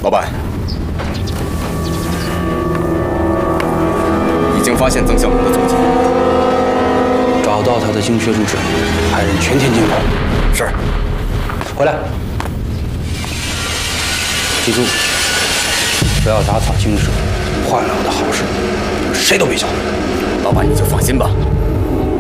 老板，已经发现曾小龙的踪迹， 找到他的精确住址，派人全天监控。 是。 回来，记住，不要打草惊蛇，坏了我的好事，谁都别想。 老板你就放心吧。